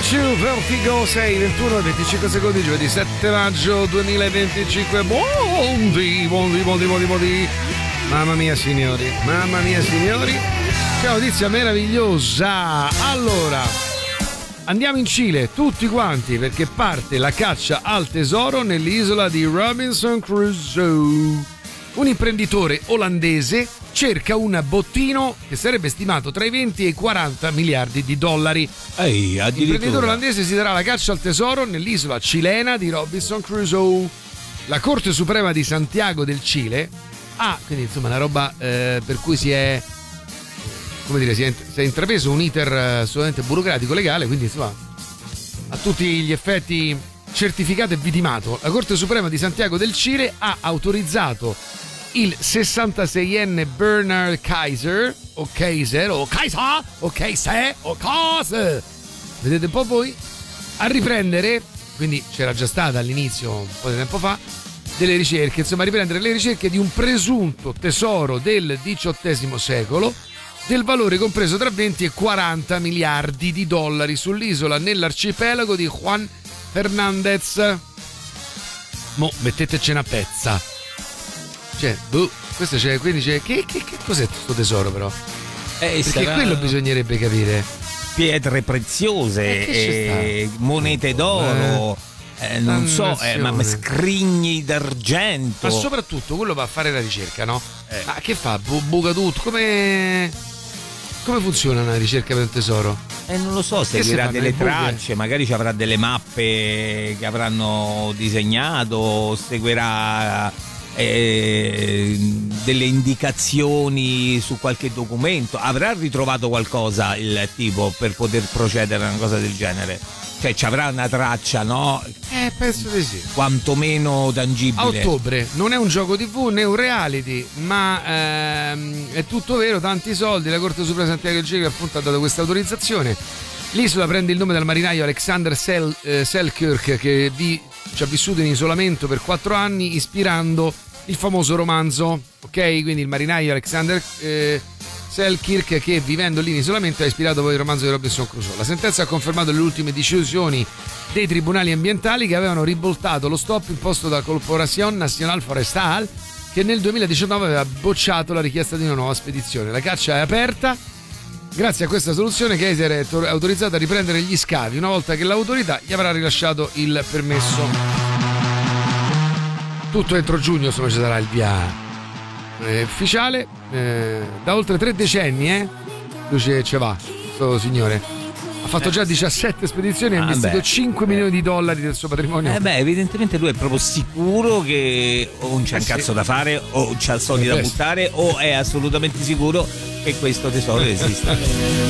2 Vertigo 6, 21 e 25 secondi, giovedì 7 maggio 2025. Buondì. Mamma mia signori, c'è una notizia meravigliosa. Allora, andiamo in Cile tutti quanti perché parte la caccia al tesoro nell'isola di Robinson Crusoe. Un imprenditore olandese cerca un bottino che sarebbe stimato tra i 20 e i 40 miliardi di dollari. L'imprenditore olandese si darà la caccia al tesoro nell'isola cilena di Robinson Crusoe. La Corte Suprema di Santiago del Cile quindi insomma una roba per cui si è intrapreso un iter assolutamente burocratico legale, quindi insomma a tutti gli effetti certificato e vidimato. La Corte Suprema di Santiago del Cile ha autorizzato il 66enne Bernard Kaiser, vedete un po' voi, a riprendere, quindi c'era già stata all'inizio un po' di tempo fa, delle ricerche, insomma riprendere le ricerche di un presunto tesoro del XVIII secolo del valore compreso tra 20 e 40 miliardi di dollari sull'isola nell'arcipelago di Juan Fernández. Mo mettetecene a pezza. Questo c'è, quindi c'è. Che cos'è questo tesoro però? Perché quello bisognerebbe capire. Pietre preziose, monete d'oro. Non so, ma scrigni d'argento. Ma soprattutto quello va a fare la ricerca, no? Ma che fa? Buca tutto? Come funziona una ricerca per un tesoro? Non lo so, seguirà delle tracce, magari ci avrà delle mappe che avranno disegnato, seguirà delle indicazioni su qualche documento. Avrà ritrovato qualcosa il tipo per poter procedere a una cosa del genere? Cioè ci avrà una traccia, no? Penso di sì. Quantomeno tangibile. A ottobre non è un gioco TV né un reality, ma è tutto vero, tanti soldi. La Corte Suprema Santiago del Cile appunto ha dato questa autorizzazione. L'isola prende il nome dal marinaio Alexander Selkirk che ci ha vissuto in isolamento per 4 anni ispirando il famoso romanzo, ok? Quindi il marinaio Alexander Selkirk che vivendo lì in isolamento ha ispirato poi il romanzo di Robinson Crusoe. La sentenza ha confermato le ultime decisioni dei tribunali ambientali che avevano ribaltato lo stop imposto da Corporación Nacional Forestal che nel 2019 aveva bocciato la richiesta di una nuova spedizione. La caccia è aperta. Grazie a questa soluzione Kaiser è autorizzato a riprendere gli scavi una volta che l'autorità gli avrà rilasciato il permesso. Tutto entro giugno, insomma, ci sarà il via ufficiale. Da oltre 3 decenni lui ce va, questo signore. Ha fatto già 17 spedizioni e ha investito 5 milioni di dollari del suo patrimonio. Evidentemente lui è proprio sicuro che o non c'è un cazzo da fare o c'ha soldi da buttare o è assolutamente sicuro che questo tesoro esiste.